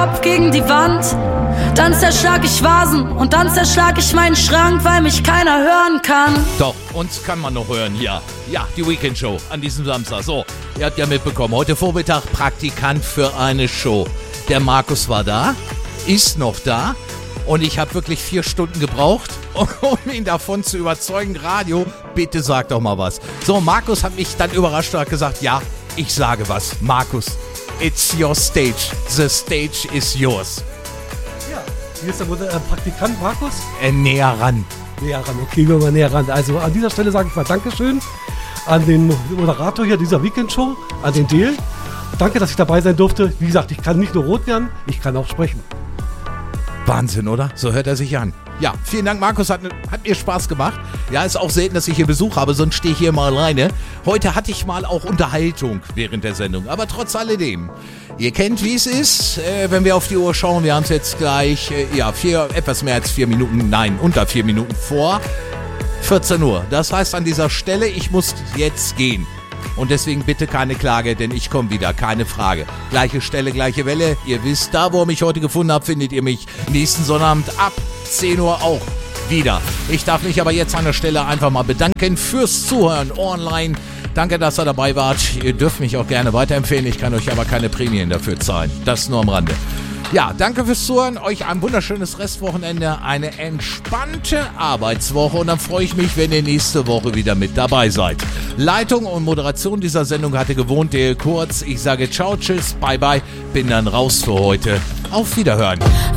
Kopf gegen die Wand. Dann zerschlag ich Vasen und dann zerschlag ich meinen Schrank, weil mich keiner hören kann. Doch, uns kann man noch hören hier. Ja, die Weekend Show an diesem Samstag. So, ihr habt ja mitbekommen, heute Vormittag Praktikant für eine Show. Der Markus war da, ist noch da und ich habe wirklich 4 Stunden gebraucht, um ihn davon zu überzeugen. Radio, bitte sag doch mal was. So, Markus hat mich dann überrascht und hat gesagt, ja, ich sage was. Markus, it's your stage. The stage is yours. Hier ist der Praktikant Markus. Näher ran. Näher ran, okay, gehen wir mal näher ran. Also an dieser Stelle sage ich mal Dankeschön an den Moderator hier dieser Weekend-Show, an den Deel. Danke, dass ich dabei sein durfte. Wie gesagt, ich kann nicht nur rot werden, ich kann auch sprechen. Wahnsinn, oder? So hört er sich an. Ja, vielen Dank, Markus, hat mir Spaß gemacht. Ja, ist auch selten, dass ich hier Besuch habe, sonst stehe ich hier mal alleine. Heute hatte ich mal auch Unterhaltung während der Sendung, aber trotz alledem. Ihr kennt, wie es ist, wenn wir auf die Uhr schauen. Wir haben es jetzt gleich, etwas mehr als 4 Minuten, nein, unter 4 Minuten vor 14 Uhr. Das heißt an dieser Stelle, ich muss jetzt gehen. Und deswegen bitte keine Klage, denn ich komme wieder, keine Frage. Gleiche Stelle, gleiche Welle. Ihr wisst, da wo ihr mich heute gefunden habt, findet ihr mich nächsten Sonnabend ab 10 Uhr auch wieder. Ich darf mich aber jetzt an der Stelle einfach mal bedanken fürs Zuhören online. Danke, dass ihr dabei wart. Ihr dürft mich auch gerne weiterempfehlen. Ich kann euch aber keine Prämien dafür zahlen. Das nur am Rande. Ja, danke fürs Zuhören. Euch ein wunderschönes Restwochenende, eine entspannte Arbeitswoche und dann freue ich mich, wenn ihr nächste Woche wieder mit dabei seid. Leitung und Moderation dieser Sendung hatte gewohnt der Kurz. Ich sage ciao, tschüss, bye bye, bin dann raus für heute. Auf Wiederhören.